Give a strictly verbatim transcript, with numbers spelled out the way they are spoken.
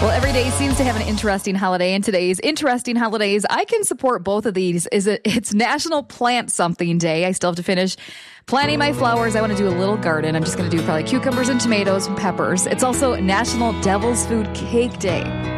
Well, every day seems to have an interesting holiday, and today's interesting holidays, I can support both of these. Is it? It's National Plant Something Day. I still have to finish planting my flowers. I want to do a little garden. I'm just going to do probably cucumbers and tomatoes and peppers. It's also National Devil's Food Cake Day.